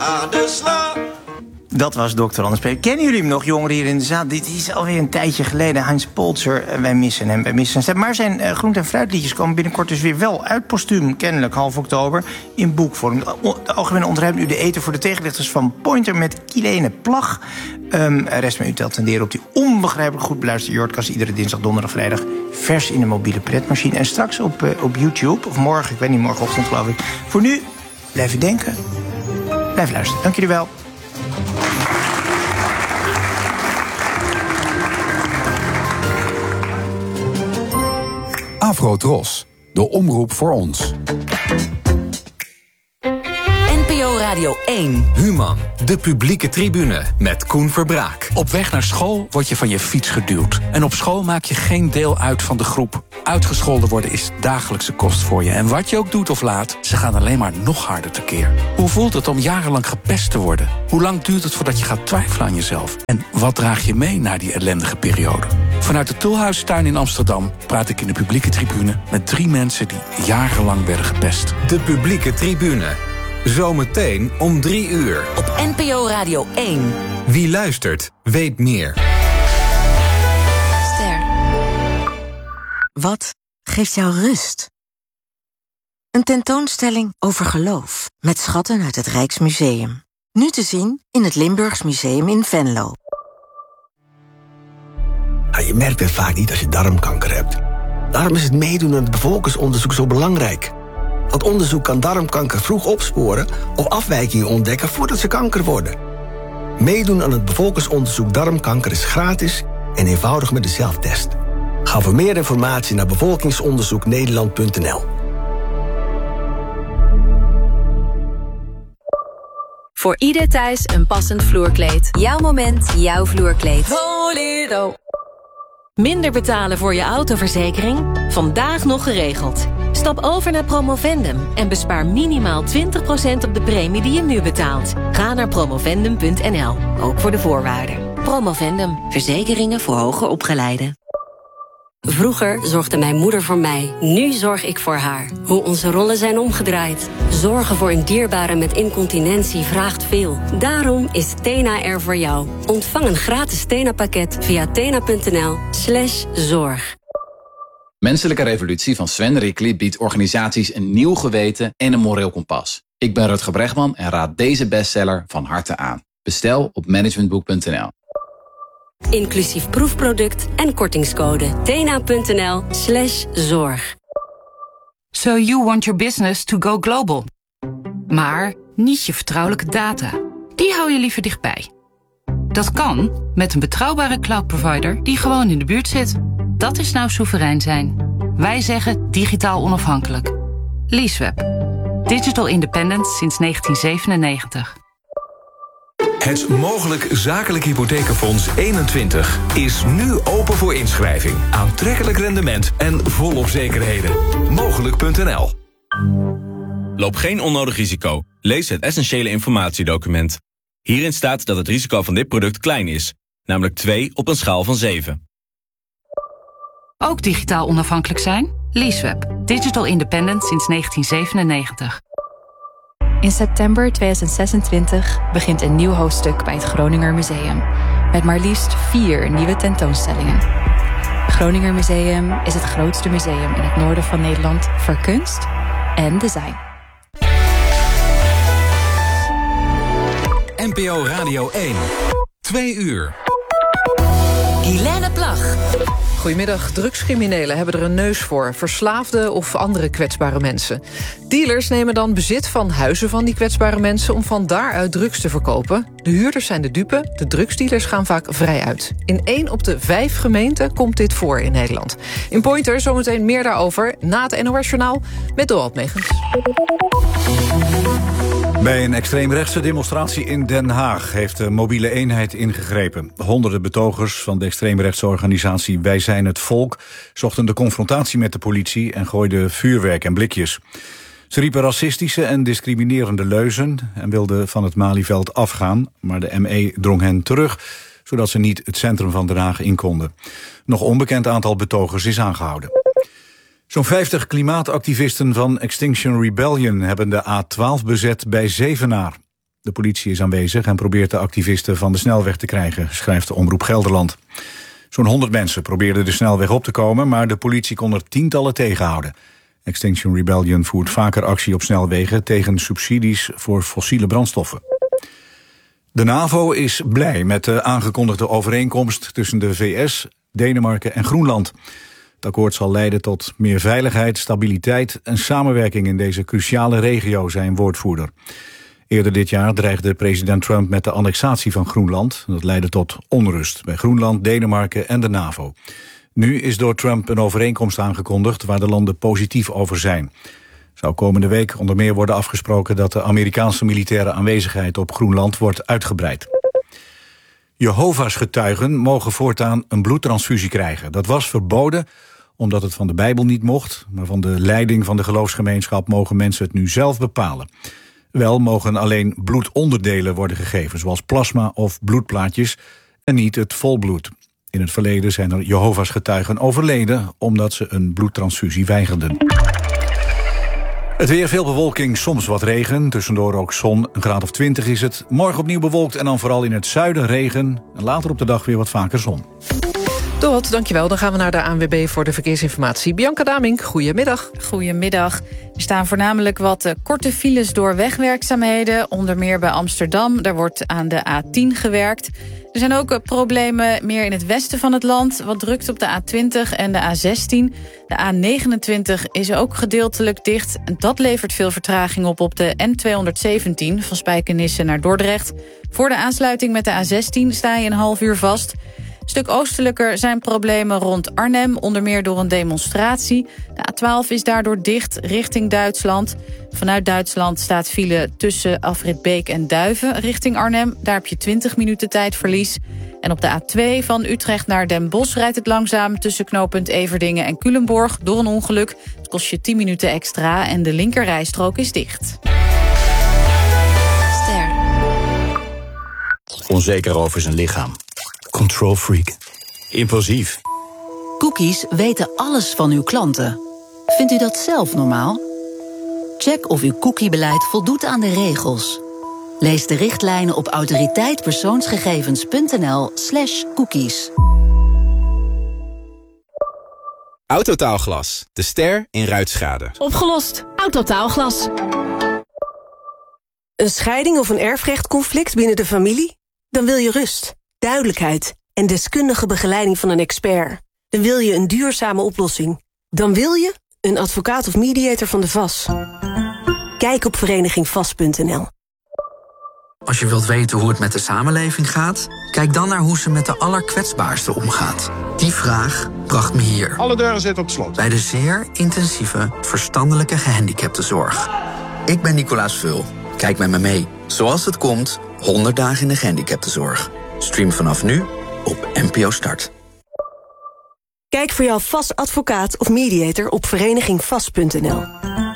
aan de slag. Dat was Dr. Anders P. Kennen jullie hem nog, jongeren hier in de zaal? Dit is alweer een tijdje geleden. Heinz Polzer, wij missen hem, wij missen zijn stem. Maar zijn groente- en fruitliedjes komen binnenkort dus weer wel uit postuum. Kennelijk half oktober in boekvorm. De Algemene ontruimt nu de eten voor de tegenlichters van Pointer met Kilene Plag. Rest me u te attenderen op die onbegrijpelijk goed beluisterde Jordkast. Iedere dinsdag, donderdag, vrijdag. Vers in de mobiele pretmachine. En straks op YouTube, of morgen, ik weet niet, morgenochtend geloof ik. Voor nu, blijf denken. Blijf luisteren. Dank jullie wel. Afro-Tros, de omroep voor ons. NPO Radio 1. Human, de publieke tribune met Koen Verbraak. Op weg naar school word je van je fiets geduwd. En op school maak je geen deel uit van de groep. Uitgescholden worden is dagelijkse kost voor je. En wat je ook doet of laat, ze gaan alleen maar nog harder tekeer. Hoe voelt het om jarenlang gepest te worden? Hoe lang duurt het voordat je gaat twijfelen aan jezelf? En wat draag je mee na die ellendige periode? Vanuit de Tulhuistuin in Amsterdam praat ik in de publieke tribune met 3 mensen die jarenlang werden gepest. De publieke tribune. Zometeen om 3 uur. Op NPO Radio 1. Wie luistert, weet meer. Ster. Wat geeft jou rust? Een tentoonstelling over geloof. Met schatten uit het Rijksmuseum. Nu te zien in het Limburgs Museum in Venlo. Je merkt het vaak niet als je darmkanker hebt. Daarom is het meedoen aan het bevolkingsonderzoek zo belangrijk. Want onderzoek kan darmkanker vroeg opsporen of afwijkingen ontdekken voordat ze kanker worden. Meedoen aan het bevolkingsonderzoek darmkanker is gratis en eenvoudig met de zelftest. Ga voor meer informatie naar bevolkingsonderzoeknederland.nl. Voor ieder thuis een passend vloerkleed. Jouw moment, jouw vloerkleed. Polido. Minder betalen voor je autoverzekering? Vandaag nog geregeld. Stap over naar Promovendum en bespaar minimaal 20% op de premie die je nu betaalt. Ga naar promovendum.nl, ook voor de voorwaarden. Promovendum, verzekeringen voor hoger opgeleiden. Vroeger zorgde mijn moeder voor mij, nu zorg ik voor haar. Hoe onze rollen zijn omgedraaid. Zorgen voor een dierbare met incontinentie vraagt veel. Daarom is Tena er voor jou. Ontvang een gratis Tena-pakket via tena.nl/zorg. Menselijke Revolutie van Sven Rickly biedt organisaties een nieuw geweten en een moreel kompas. Ik ben Rutger Bregman en raad deze bestseller van harte aan. Bestel op managementboek.nl. Inclusief proefproduct en kortingscode. tena.nl/zorg. So you want your business to go global. Maar niet je vertrouwelijke data. Die hou je liever dichtbij. Dat kan met een betrouwbare cloud provider die gewoon in de buurt zit. Dat is nou soeverein zijn. Wij zeggen digitaal onafhankelijk. Leaseweb. Digital independence sinds 1997. Het Mogelijk Zakelijk Hypothekenfonds 21 is nu open voor inschrijving. Aantrekkelijk rendement en volop zekerheden. Mogelijk.nl. Loop geen onnodig risico. Lees het essentiële informatiedocument. Hierin staat dat het risico van dit product klein is. Namelijk 2 op een schaal van 7. Ook digitaal onafhankelijk zijn? Leaseweb. Digital independent sinds 1997. In september 2026 begint een nieuw hoofdstuk bij het Groninger Museum. Met maar liefst 4 nieuwe tentoonstellingen. Het Groninger Museum is het grootste museum in het noorden van Nederland voor kunst en design. NPO Radio 1. 2 uur. Kilene Plag. Goedemiddag. Drugscriminelen hebben er een neus voor. Verslaafden of andere kwetsbare mensen. Dealers nemen dan bezit van huizen van die kwetsbare mensen om van daaruit drugs te verkopen. De huurders zijn de dupe. De drugsdealers gaan vaak vrij uit. In 1 op de 5 gemeenten komt dit voor in Nederland. In Pointer zometeen meer daarover na het NOS-journaal met Dorald Megens. Bij een extreemrechtse demonstratie in Den Haag heeft de mobiele eenheid ingegrepen. Honderden betogers van de extreemrechtse organisatie Wij zijn het Volk zochten de confrontatie met de politie en gooiden vuurwerk en blikjes. Ze riepen racistische en discriminerende leuzen en wilden van het Malieveld afgaan, maar de ME drong hen terug, zodat ze niet het centrum van Den Haag in konden. Nog onbekend aantal betogers is aangehouden. Zo'n 50 klimaatactivisten van Extinction Rebellion hebben de A12 bezet bij Zevenaar. De politie is aanwezig en probeert de activisten van de snelweg te krijgen, schrijft de Omroep Gelderland. Zo'n 100 mensen probeerden de snelweg op te komen, maar de politie kon er tientallen tegenhouden. Extinction Rebellion voert vaker actie op snelwegen tegen subsidies voor fossiele brandstoffen. De NAVO is blij met de aangekondigde overeenkomst tussen de VS, Denemarken en Groenland. Het akkoord zal leiden tot meer veiligheid, stabiliteit en samenwerking in deze cruciale regio, zei een woordvoerder. Eerder dit jaar dreigde president Trump met de annexatie van Groenland. Dat leidde tot onrust bij Groenland, Denemarken en de NAVO. Nu is door Trump een overeenkomst aangekondigd waar de landen positief over zijn. Zou komende week onder meer worden afgesproken dat de Amerikaanse militaire aanwezigheid op Groenland wordt uitgebreid. Jehovah's getuigen mogen voortaan een bloedtransfusie krijgen. Dat was verboden omdat het van de Bijbel niet mocht, maar van de leiding van de geloofsgemeenschap mogen mensen het nu zelf bepalen. Wel mogen alleen bloedonderdelen worden gegeven, zoals plasma of bloedplaatjes, en niet het volbloed. In het verleden zijn er Jehovah's getuigen overleden omdat ze een bloedtransfusie weigerden. Het weer, veel bewolking, soms wat regen. Tussendoor ook zon, een graad of 20 is het. Morgen opnieuw bewolkt en dan vooral in het zuiden regen. En later op de dag weer wat vaker zon. Dorot, dankjewel. Dan gaan we naar de ANWB voor de verkeersinformatie. Bianca Damink, goedemiddag. Goedemiddag. Er staan voornamelijk wat korte files door wegwerkzaamheden. Onder meer bij Amsterdam. Daar wordt aan de A10 gewerkt. Er zijn ook problemen meer in het westen van het land. Wat drukt op de A20 en de A16. De A29 is ook gedeeltelijk dicht. En dat levert veel vertraging op de N217 van Spijkenisse naar Dordrecht. Voor de aansluiting met de A16 sta je een half uur vast. Een stuk oostelijker zijn problemen rond Arnhem, onder meer door een demonstratie. De A12 is daardoor dicht richting Duitsland. Vanuit Duitsland staat file tussen Afrit Beek en Duiven richting Arnhem. Daar heb je 20 minuten tijdverlies. En op de A2 van Utrecht naar Den Bosch rijdt het langzaam tussen knooppunt Everdingen en Culemborg door een ongeluk. Het kost je 10 minuten extra en de linkerrijstrook is dicht. Ster. Onzeker over zijn lichaam. Control freak. Impulsief. Cookies weten alles van uw klanten. Vindt u dat zelf normaal? Check of uw cookiebeleid voldoet aan de regels. Lees de richtlijnen op autoriteitpersoonsgegevens.nl/cookies. Autotaalglas, de ster in ruitschade. Opgelost. Autotaalglas. Een scheiding of een erfrechtconflict binnen de familie? Dan wil je rust, duidelijkheid en deskundige begeleiding van een expert. Dan wil je een duurzame oplossing. Dan wil je een advocaat of mediator van de VAS. Kijk op verenigingvas.nl. Als je wilt weten hoe het met de samenleving gaat, kijk dan naar hoe ze met de allerkwetsbaarsten omgaat. Die vraag bracht me hier. Alle deuren zitten op slot. Bij de zeer intensieve verstandelijke gehandicaptenzorg. Ik ben Nicolaas Vul. Kijk met me mee. Zoals het komt, 100 dagen in de gehandicaptenzorg. Stream vanaf nu op NPO Start. Kijk voor jouw VAS advocaat of mediator op verenigingvas.nl.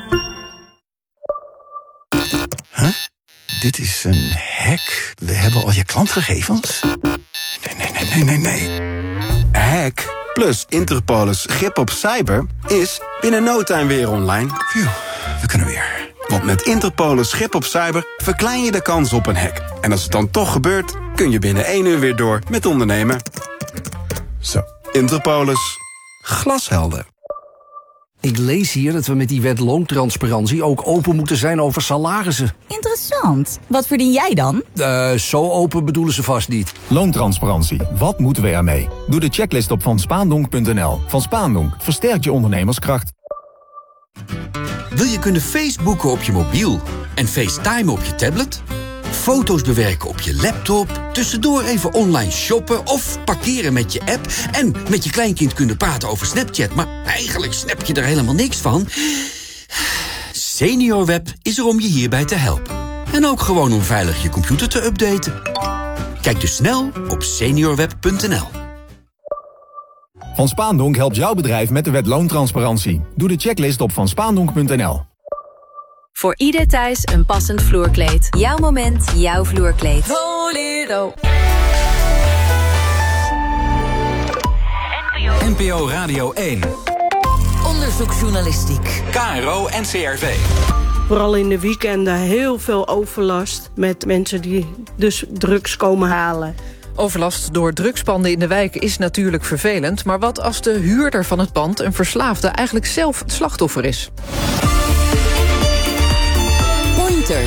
Huh? Dit is een hack. We hebben al je klantgegevens. Nee. Hack plus Interpolis grip op cyber is binnen no time weer online. Phew, we kunnen weer. Want met Interpolis grip op cyber verklein je de kans op een hack. En als het dan toch gebeurt, kun je binnen 1 uur weer door met ondernemen. Zo, Interpolis. Glashelder. Ik lees hier dat we met die wet loontransparantie ook open moeten zijn over salarissen. Interessant. Wat verdien jij dan? Zo open bedoelen ze vast niet. Loontransparantie. Wat moeten we ermee? Doe de checklist op vanspaandonk.nl. Van Spaandonk versterkt je ondernemerskracht. Wil je kunnen Facebooken op je mobiel en FaceTime op je tablet? Foto's bewerken op je laptop, tussendoor even online shoppen of parkeren met je app en met je kleinkind kunnen praten over Snapchat, maar eigenlijk snap je er helemaal niks van? SeniorWeb is er om je hierbij te helpen. En ook gewoon om veilig je computer te updaten. Kijk dus snel op seniorweb.nl. Van Spaandonk helpt jouw bedrijf met de wet loontransparantie. Doe de checklist op vanspaandonk.nl. Voor ieder thuis een passend vloerkleed. Jouw moment, jouw vloerkleed. Volero. NPO Radio 1. Onderzoeksjournalistiek. KRO NCRV. Vooral in de weekenden heel veel overlast met mensen die dus drugs komen halen. Overlast door drugspanden in de wijk is natuurlijk vervelend. Maar wat als de huurder van het pand, een verslaafde, eigenlijk zelf het slachtoffer is? Pointer.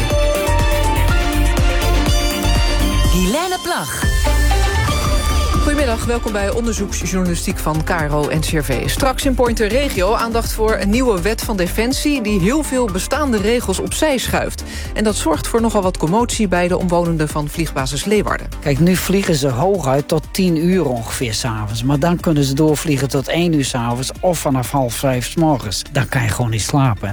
Guilaine Plag. Goedemiddag, welkom bij onderzoeksjournalistiek van KRO en NCRV. Straks in Pointer Regio aandacht voor een nieuwe wet van Defensie die heel veel bestaande regels opzij schuift. En dat zorgt voor nogal wat commotie bij de omwonenden van vliegbasis Leeuwarden. Kijk, nu vliegen ze hooguit tot 10 uur ongeveer 's avonds. Maar dan kunnen ze doorvliegen tot 1 uur 's avonds of vanaf 4:30 's morgens. Dan kan je gewoon niet slapen.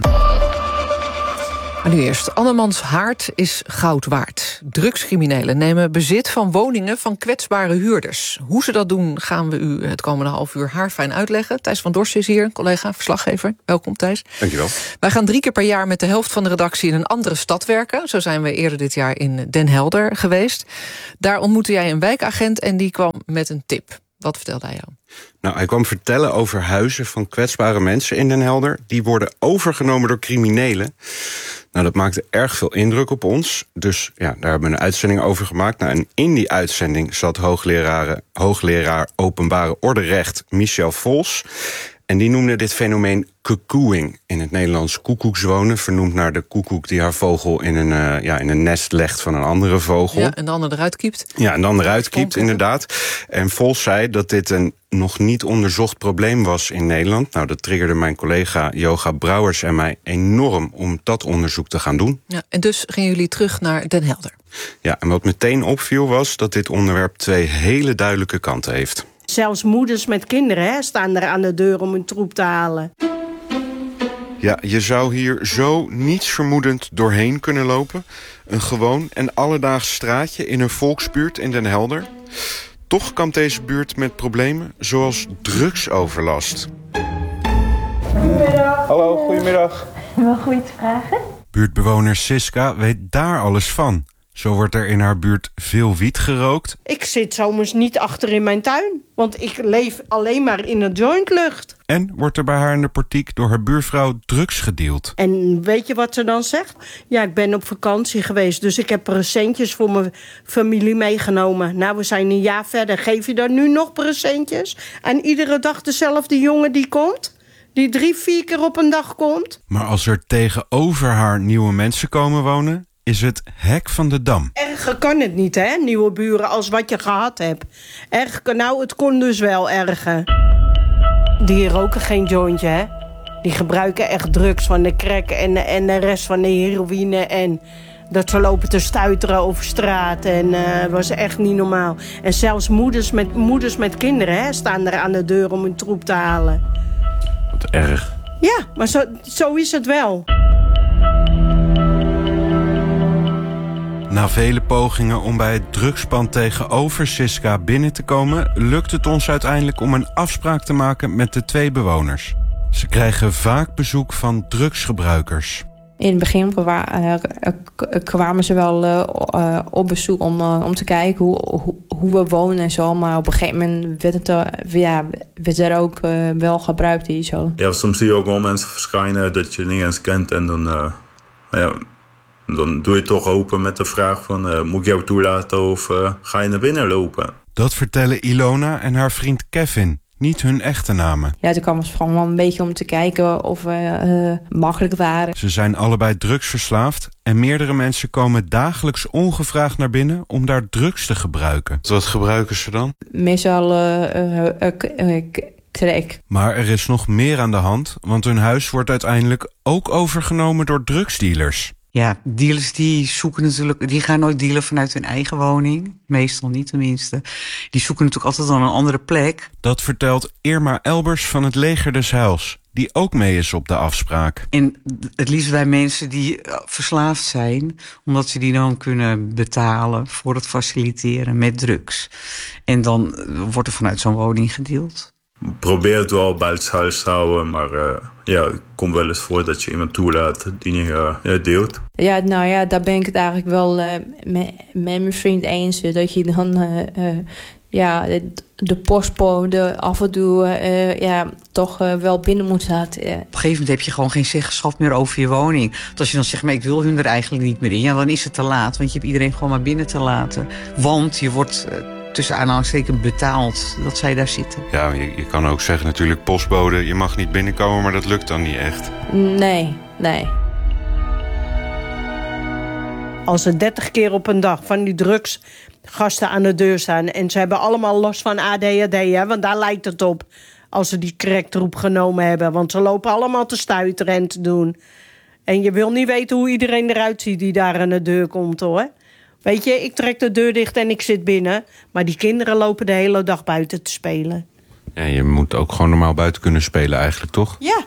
Maar nu eerst, andermans haard is goud waard. Drugscriminelen nemen bezit van woningen van kwetsbare huurders. Hoe ze dat doen gaan we u het komende half uur haarfijn uitleggen. Thijs van Dorst is hier, collega, verslaggever. Welkom Thijs. Dankjewel. Wij gaan 3 keer per jaar met de helft van de redactie in een andere stad werken. Zo zijn we eerder dit jaar in Den Helder geweest. Daar ontmoette jij een wijkagent en die kwam met een tip. Wat vertelde hij jou? Nou, hij kwam vertellen over huizen van kwetsbare mensen in Den Helder. Die worden overgenomen door criminelen. Nou, dat maakte erg veel indruk op ons. Dus ja, daar hebben we een uitzending over gemaakt. Nou, en in die uitzending zat hoogleraar openbare orderecht Michel Vols. En die noemde dit fenomeen cuckooing. In het Nederlands koekoekswonen, vernoemd naar de koekoek die haar vogel in een nest legt van een andere vogel. Ja, en de ander eruit kiept. Ja, en dan eruit kiept, inderdaad. En Vols zei dat dit een nog niet onderzocht probleem was in Nederland. Nou, dat triggerde mijn collega Joga Brouwers en mij enorm om dat onderzoek te gaan doen. Ja, en dus gingen jullie terug naar Den Helder. Ja, en wat meteen opviel was dat dit onderwerp 2 hele duidelijke kanten heeft. Zelfs moeders met kinderen staan er aan de deur om hun troep te halen. Ja, je zou hier zo nietsvermoedend doorheen kunnen lopen. Een gewoon en alledaags straatje in een volksbuurt in Den Helder. Toch kampt deze buurt met problemen zoals drugsoverlast. Goedemiddag. Hallo, goedemiddag. Mag ik iets vragen? Buurtbewoner Siska weet daar alles van. Zo wordt er in haar buurt veel wiet gerookt. Ik zit zomers niet achter in mijn tuin, want ik leef alleen maar in een jointlucht. En wordt er bij haar in de portiek door haar buurvrouw drugs gedeeld. En weet je wat ze dan zegt? Ja, ik ben op vakantie geweest, dus ik heb presentjes voor mijn familie meegenomen. Nou, we zijn een jaar verder. Geef je dan nu nog presentjes? En iedere dag dezelfde jongen die komt? Die 3-4 keer op een dag komt? Maar als er tegenover haar nieuwe mensen komen wonen, is het hek van de dam. Erger kan het niet, hè, nieuwe buren, als wat je gehad hebt. Nou, het kon dus wel erger. Die roken geen jointje, hè. Die gebruiken echt drugs van de crack en de rest van de heroïne. En dat ze lopen te stuiteren over straat. En was echt niet normaal. En zelfs moeders met kinderen staan er aan de deur om hun troep te halen. Wat erg. Ja, maar zo is het wel. Na vele pogingen om bij het drugspand tegenover Siska binnen te komen, lukt het ons uiteindelijk om een afspraak te maken met de 2 bewoners. Ze krijgen vaak bezoek van drugsgebruikers. In het begin kwamen ze wel op bezoek om te kijken hoe we wonen en zo. Maar op een gegeven moment werd er ook wel gebruikt en zo. Ja, soms zie je ook wel mensen verschijnen dat je niet eens kent. En dan doe je toch open met de vraag van, moet ik jou toelaten of ga je naar binnen lopen? Dat vertellen Ilona en haar vriend Kevin, niet hun echte namen. Ja, toen kwam het gewoon wel een beetje om te kijken of we makkelijk waren. Ze zijn allebei drugsverslaafd en meerdere mensen komen dagelijks ongevraagd naar binnen om daar drugs te gebruiken. Wat gebruiken ze dan? Meestal crack. Maar er is nog meer aan de hand, want hun huis wordt uiteindelijk ook overgenomen door drugsdealers. Ja, dealers die gaan nooit dealen vanuit hun eigen woning. Meestal niet tenminste. Die zoeken natuurlijk altijd aan een andere plek. Dat vertelt Irma Elbers van het Leger des Heils, die ook mee is op de afspraak. En het liefst bij mensen die verslaafd zijn, omdat ze die dan kunnen betalen voor het faciliteren met drugs. En dan wordt er vanuit zo'n woning gedeeld. Probeer het wel bij het huis te houden, maar het komt wel eens voor dat je iemand toelaat die niet deelt. Ja, nou ja, daar ben ik het eigenlijk wel met mijn vriend eens. Dat je dan de postbode af en toe toch wel binnen moet laten. Op een gegeven moment heb je gewoon geen zeggenschap meer over je woning. Want als je dan zegt, maar ik wil hun er eigenlijk niet meer in... ja, dan is het te laat, want je hebt iedereen gewoon maar binnen te laten. Want je wordt tussen aanhalingstekens betaald dat zij daar zitten. Ja, je kan ook zeggen natuurlijk, postbode, je mag niet binnenkomen... maar dat lukt dan niet echt. Nee. Als er 30 keer op een dag van die drugsgasten aan de deur staan... en ze hebben allemaal last van ADHD, hè, want daar lijkt het op... als ze die cracktroep genomen hebben. Want ze lopen allemaal te stuiteren en te doen. En je wil niet weten hoe iedereen eruit ziet die daar aan de deur komt, hoor. Weet je, ik trek de deur dicht en ik zit binnen... maar die kinderen lopen de hele dag buiten te spelen. Ja, je moet ook gewoon normaal buiten kunnen spelen eigenlijk, toch? Ja.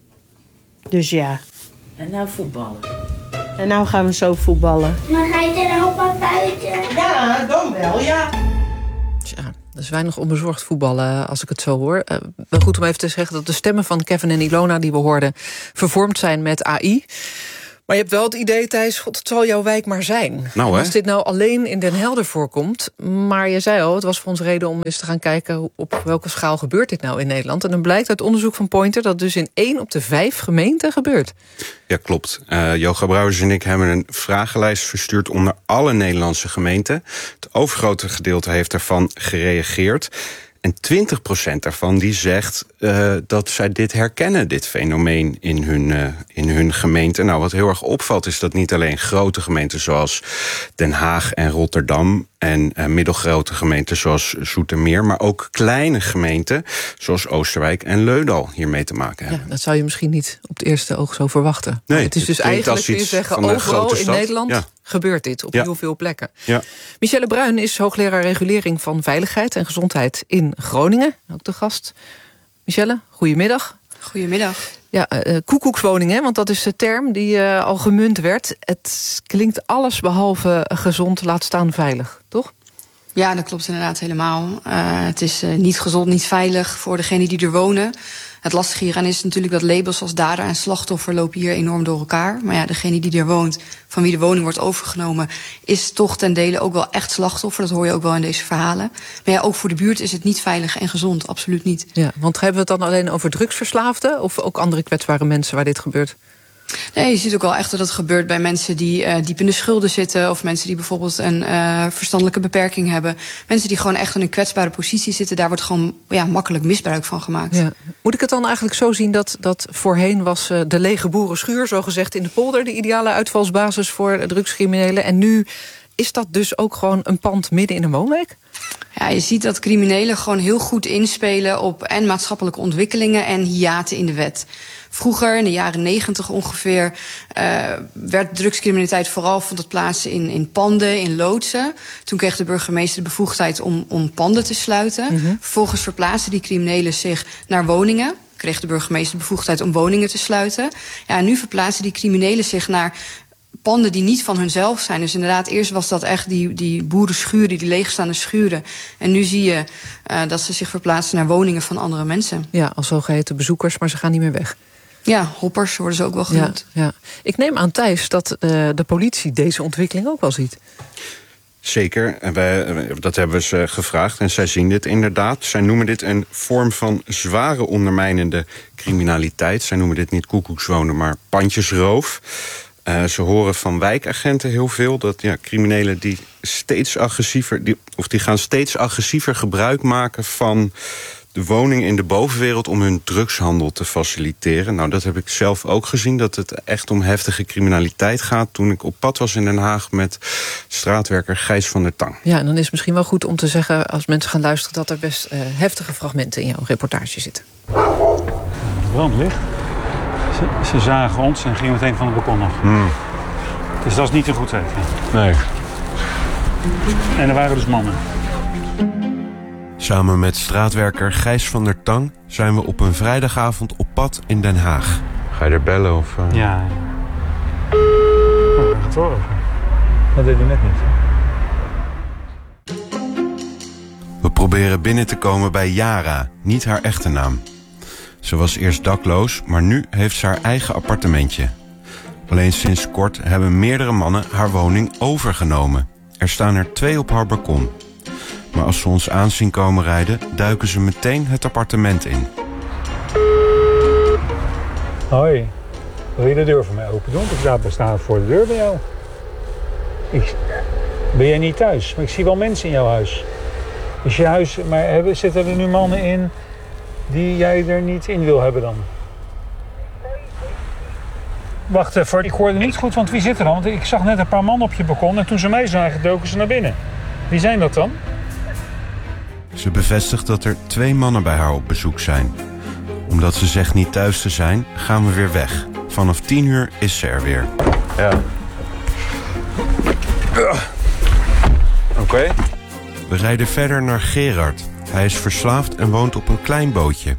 Dus ja. En nou voetballen. En nou gaan we zo voetballen. Maar ga je er ook maar buiten? Ja, dan wel, ja. Tja, dat is weinig onbezorgd voetballen als ik het zo hoor. Wel goed om even te zeggen dat de stemmen van Kevin en Ilona die we hoorden... vervormd zijn met AI. Maar je hebt wel het idee, Thijs, god, het zal jouw wijk maar zijn. Nou, als dit nou alleen in Den Helder voorkomt... maar je zei al, het was voor ons reden om eens te gaan kijken... op welke schaal gebeurt dit nou in Nederland. En dan blijkt uit onderzoek van Pointer... dat dus in 1 op de 5 gemeenten gebeurt. Ja, klopt. Joga Brouwers en ik hebben een vragenlijst verstuurd... onder alle Nederlandse gemeenten. Het overgrote gedeelte heeft daarvan gereageerd... En 20% daarvan die zegt dat zij dit herkennen, dit fenomeen in hun gemeente. Nou, wat heel erg opvalt is dat niet alleen grote gemeenten zoals Den Haag en Rotterdam... en middelgrote gemeenten zoals Zoetermeer... maar ook kleine gemeenten zoals Oosterwijk en Leudal hiermee te maken hebben. Ja, dat zou je misschien niet op het eerste oog zo verwachten. Nee, het is dus eigenlijk, kun je zeggen, overal in Nederland gebeurt dit. Op heel veel plekken. Ja. Michelle Bruin is hoogleraar regulering van veiligheid en gezondheid in Groningen. Ook de gast. Michelle, goedemiddag. Goedemiddag. Ja, koekoekswoningen, want dat is de term die al gemunt werd. Het klinkt alles behalve gezond, laat staan veilig, toch? Ja, dat klopt inderdaad helemaal. Het is niet gezond, niet veilig voor degenen die er wonen. Het lastige hieraan is natuurlijk dat labels als dader en slachtoffer lopen hier enorm door elkaar. Maar ja, degene die er woont, van wie de woning wordt overgenomen, is toch ten dele ook wel echt slachtoffer. Dat hoor je ook wel in deze verhalen. Maar ja, ook voor de buurt is het niet veilig en gezond, absoluut niet. Ja, want hebben we het dan alleen over drugsverslaafden of ook andere kwetsbare mensen waar dit gebeurt? Nee, je ziet ook wel echt dat het gebeurt bij mensen die diep in de schulden zitten, of mensen die bijvoorbeeld een verstandelijke beperking hebben. Mensen die gewoon echt in een kwetsbare positie zitten, daar wordt gewoon makkelijk misbruik van gemaakt. Ja. Moet ik het dan eigenlijk zo zien dat voorheen was de lege boerenschuur, zogezegd in de polder, de ideale uitvalsbasis voor drugscriminelen, en nu is dat dus ook gewoon een pand midden in een woonwijk? Ja, je ziet dat criminelen gewoon heel goed inspelen op en maatschappelijke ontwikkelingen en hiaten in de wet. Vroeger, in de jaren 90 ongeveer, werd drugscriminaliteit vooral vond het plaats in panden, in loodsen. Toen kreeg de burgemeester de bevoegdheid om panden te sluiten. Mm-hmm. Vervolgens verplaatsten die criminelen zich naar woningen. Kreeg de burgemeester de bevoegdheid om woningen te sluiten. Ja, en nu verplaatsen die criminelen zich naar panden die niet van hunzelf zijn. Dus inderdaad, eerst was dat echt die boerenschuren, die leegstaande schuren. En nu zie je dat ze zich verplaatsen naar woningen van andere mensen. Ja, als zogeheten bezoekers, maar ze gaan niet meer weg. Ja, hoppers worden ze ook wel genoemd. Ja. Ik neem aan, Thijs, dat de politie deze ontwikkeling ook wel ziet. Zeker, dat hebben we ze gevraagd en zij zien dit inderdaad. Zij noemen dit een vorm van zware ondermijnende criminaliteit. Zij noemen dit niet koekoekswonen, maar pandjesroof. Ze horen van wijkagenten heel veel dat criminelen die steeds agressiever, die gaan steeds agressiever gebruik maken van de woning in de bovenwereld om hun drugshandel te faciliteren. Nou, dat heb ik zelf ook gezien, dat het echt om heftige criminaliteit gaat toen ik op pad was in Den Haag met straatwerker Gijs van der Tang. Ja, en dan is het misschien wel goed om te zeggen, als mensen gaan luisteren, dat er best heftige fragmenten in jouw reportage zitten. Brandlicht. Ze zagen ons en gingen meteen van het balkon af. Dus dat is niet een goed teken. Nee. En er waren dus mannen. Samen met straatwerker Gijs van der Tang zijn we op een vrijdagavond op pad in Den Haag. Ga je er bellen of? Ja. Oh, gaat horen. Dat deed hij net niet. We proberen binnen te komen bij Yara, niet haar echte naam. Ze was eerst dakloos, maar nu heeft ze haar eigen appartementje. Alleen sinds kort hebben meerdere mannen haar woning overgenomen. Er staan er 2 op haar balkon. Maar als ze ons aan zien komen rijden, duiken ze meteen het appartement in. Hoi, wil je de deur voor mij open doen? Ik sta voor de deur bij jou. Ben jij niet thuis? Maar ik zie wel mensen in jouw huis. Is je huis, maar zitten er nu mannen in die jij er niet in wil hebben dan? Wacht even, ik hoorde niet goed, want wie zit er dan? Want ik zag net een paar mannen op je balkon en toen ze mij zagen, doken ze naar binnen. Wie zijn dat dan? Ze bevestigt dat er 2 mannen bij haar op bezoek zijn. Omdat ze zegt niet thuis te zijn, gaan we weer weg. Vanaf 10 uur is ze er weer. Ja. Oké. We rijden verder naar Gerard. Hij is verslaafd en woont op een klein bootje.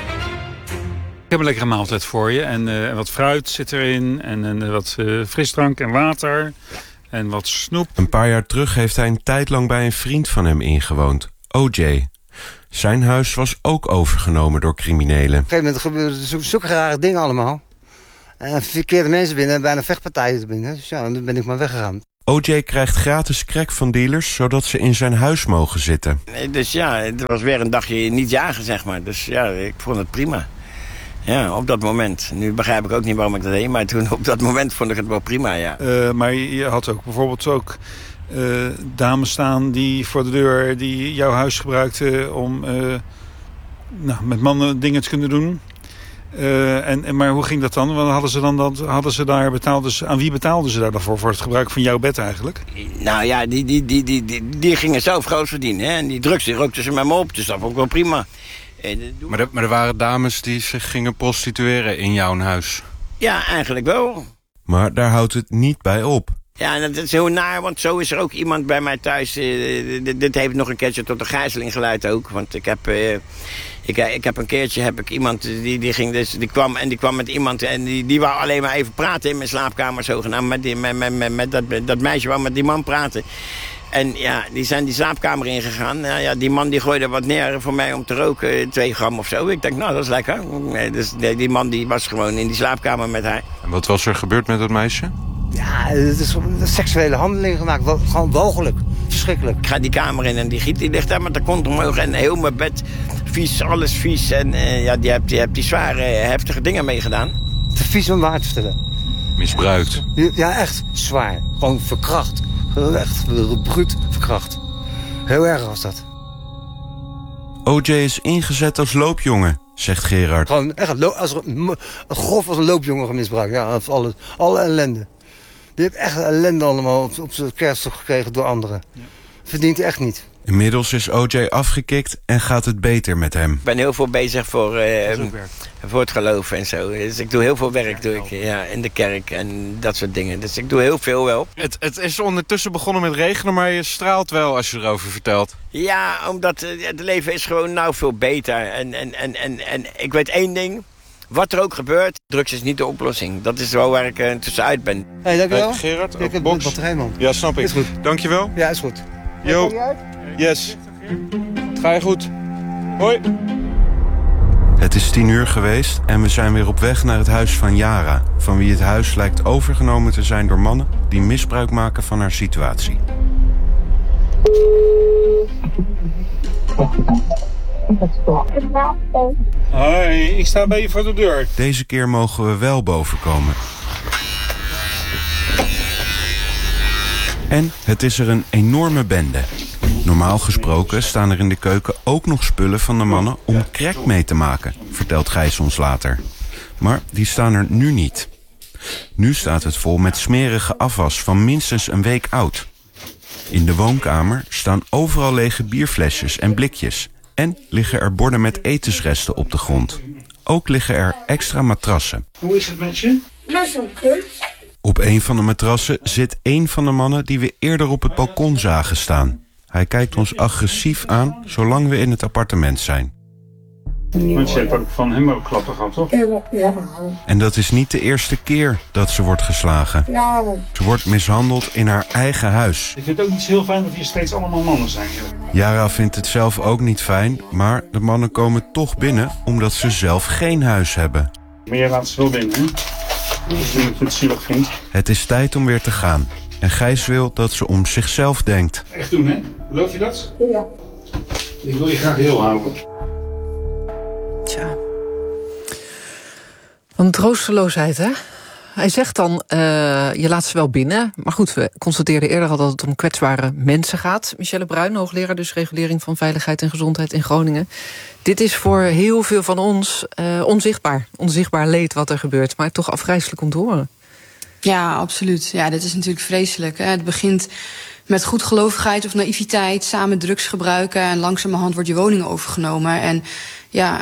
Ik heb een lekkere maaltijd voor je. En wat fruit zit erin. En wat frisdrank en water. En wat snoep. Een paar jaar terug heeft hij een tijd lang bij een vriend van hem ingewoond. OJ. Zijn huis was ook overgenomen door criminelen. Op een gegeven moment gebeurden zulke rare dingen allemaal. En verkeerde mensen binnen en bijna vechtpartijen binnen. Dus ja, dan ben ik maar weggegaan. OJ krijgt gratis crack van dealers, zodat ze in zijn huis mogen zitten. Dus ja, het was weer een dagje niet jagen, zeg maar. Dus ja, ik vond het prima. Ja, op dat moment. Nu begrijp ik ook niet waarom ik dat deed, maar toen op dat moment vond ik het wel prima, ja. Maar je had ook bijvoorbeeld ook dames staan die voor de deur die jouw huis gebruikten om met mannen dingen te kunnen doen. Maar hoe ging dat dan? Want aan wie betaalden ze daar dan voor het gebruik van jouw bed eigenlijk? Nou ja, die gingen zelf groot verdienen. Hè? En die drugs die rookten ze met me op, dus dat vond ik wel prima. Maar er waren dames die zich gingen prostitueren in jouw huis? Ja, eigenlijk wel. Maar daar houdt het niet bij op. Ja, en dat is heel naar, want zo is er ook iemand bij mij thuis. Dit heeft nog een keertje tot een gijzeling geleid ook. Want ik heb een keertje iemand die kwam met iemand en die wou alleen maar even praten in mijn slaapkamer zogenaamd. Met dat meisje wou met die man praten. En ja, die zijn die slaapkamer ingegaan. Nou ja, die man die gooide wat neer voor mij om te roken, 2 gram of zo. Ik denk, nou, dat is lekker. Dus die man die was gewoon in die slaapkamer met haar. En wat was er gebeurd met dat meisje? Ja, het is een seksuele handeling gemaakt. Gewoon walgelijk. Verschrikkelijk. Ik ga die kamer in en die giet die ligt daar met de kont omhoog. En heel mijn bed vies, alles vies. En ja, die hebt die zware, heftige dingen meegedaan. Te vies om waar te stellen. Misbruikt? Ja, echt zwaar. Gewoon verkracht. Echt bruut verkracht. Heel erg was dat. OJ is ingezet als loopjongen, zegt Gerard. Gewoon echt grof als een loopjongen misbruikt. Ja, alle ellende. Die heeft echt ellende allemaal op zijn kerststok gekregen door anderen. Ja. Verdient hij echt niet. Inmiddels is OJ afgekikt en gaat het beter met hem. Ik ben heel veel bezig voor het geloof en zo. Dus ik doe heel veel werk in de kerk en dat soort dingen. Dus ik doe heel veel wel. Het is ondertussen begonnen met regenen, maar je straalt wel als je erover vertelt. Ja, omdat het leven is gewoon nou veel beter. En ik weet één ding. Wat er ook gebeurt, drugs is niet de oplossing. Dat is wel waar ik tussenuit ben. Hey, dankjewel. Gerard, ik heb een batterij, man. Ja, snap ik. Is goed. Dankjewel. Ja, is goed. Yo. Yes. Het ga je goed. Hoi. Het is 10 uur geweest en we zijn weer op weg naar het huis van Yara, van wie het huis lijkt overgenomen te zijn door mannen die misbruik maken van haar situatie. Hoi, ik sta bij je voor de deur. Deze keer mogen we wel boven komen. En het is er een enorme bende. Normaal gesproken staan er in de keuken ook nog spullen van de mannen om crack mee te maken, vertelt Gijs ons later. Maar die staan er nu niet. Nu staat het vol met smerige afwas van minstens een week oud. In de woonkamer staan overal lege bierflesjes en blikjes. En liggen er borden met etensresten op de grond. Ook liggen er extra matrassen. Hoe is het met je? Dat is een kut. Op een van de matrassen zit een van de mannen die we eerder op het balkon zagen staan. Hij kijkt ons agressief aan zolang we in het appartement zijn. Want je hebt ook van hem ook klappen gehad, toch? Ja. En dat is niet de eerste keer dat ze wordt geslagen. Ja. Ze wordt mishandeld in haar eigen huis. Ik vind het ook niet zo heel fijn dat hier steeds allemaal mannen zijn. Yara vindt het zelf ook niet fijn, maar de mannen komen toch binnen omdat ze zelf geen huis hebben. Maar jij laat ze wel binnen, hè? Als je het zielig vindt. Het is tijd om weer te gaan. En Gijs wil dat ze om zichzelf denkt. Echt doen, hè? Geloof je dat? Ja. Ik wil je graag heel houden. Tja. Van troosteloosheid, hè? Hij zegt dan, je laat ze wel binnen. Maar goed, we constateerden eerder al dat het om kwetsbare mensen gaat. Michelle Bruin, hoogleraar dus regulering van veiligheid en gezondheid in Groningen. Dit is voor heel veel van ons onzichtbaar. Onzichtbaar leed wat er gebeurt, maar toch afgrijselijk om te horen. Ja, absoluut. Ja, dit is natuurlijk vreselijk. Hè. Het begint met goedgelovigheid of naïviteit, samen drugs gebruiken en langzamerhand wordt je woning overgenomen. En ja,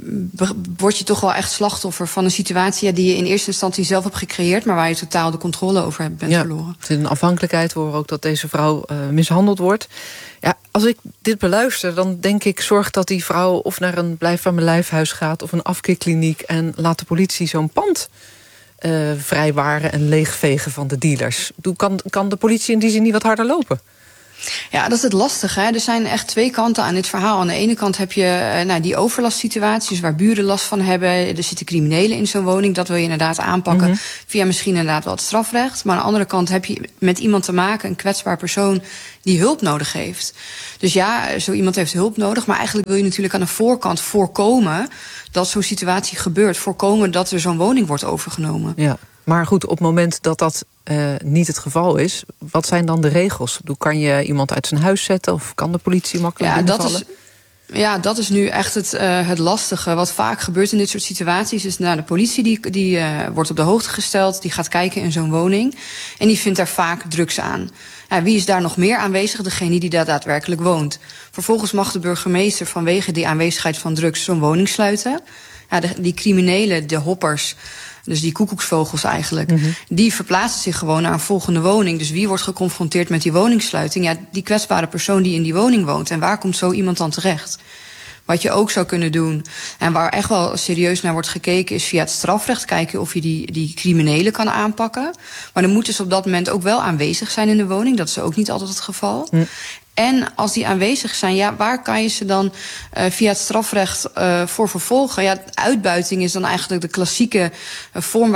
word je toch wel echt slachtoffer van een situatie die je in eerste instantie zelf hebt gecreëerd, maar waar je totaal de controle over bent verloren. Het is een afhankelijkheid. We horen ook dat deze vrouw mishandeld wordt. Ja, als ik dit beluister, dan denk ik, zorg dat die vrouw of naar een blijf van mijn lijfhuis gaat of een afkeerkliniek en laat de politie zo'n pand vrijwaren en leegvegen van de dealers. Kan de politie in die zin niet wat harder lopen? Ja, dat is het lastige. Hè. Er zijn echt twee kanten aan dit verhaal. Aan de ene kant heb je die overlastsituaties waar buren last van hebben. Er zitten criminelen in zo'n woning. Dat wil je inderdaad aanpakken via misschien inderdaad wel het strafrecht. Maar aan de andere kant heb je met iemand te maken, een kwetsbaar persoon die hulp nodig heeft. Dus ja, zo iemand heeft hulp nodig. Maar eigenlijk wil je natuurlijk aan de voorkant voorkomen dat zo'n situatie gebeurt. Voorkomen dat er zo'n woning wordt overgenomen. Ja. Maar goed, op het moment dat dat niet het geval is, wat zijn dan de regels? Kan je iemand uit zijn huis zetten of kan de politie makkelijk binnenvallen? Dat is nu echt het lastige. Wat vaak gebeurt in dit soort situaties is, de politie die wordt op de hoogte gesteld, die gaat kijken in zo'n woning en die vindt daar vaak drugs aan. Ja, wie is daar nog meer aanwezig? Degene die daar daadwerkelijk woont. Vervolgens mag de burgemeester vanwege die aanwezigheid van drugs zo'n woning sluiten. Ja, die criminelen, de hoppers, dus die koekoeksvogels eigenlijk, die verplaatsen zich gewoon naar een volgende woning. Dus wie wordt geconfronteerd met die woningssluiting? Ja, die kwetsbare persoon die in die woning woont. En waar komt zo iemand dan terecht? Wat je ook zou kunnen doen, en waar echt wel serieus naar wordt gekeken, is via het strafrecht kijken of je die criminelen kan aanpakken. Maar dan moeten ze op dat moment ook wel aanwezig zijn in de woning. Dat is ook niet altijd het geval. En als die aanwezig zijn, waar kan je ze dan via het strafrecht voor vervolgen? Ja, uitbuiting is dan eigenlijk de klassieke vorm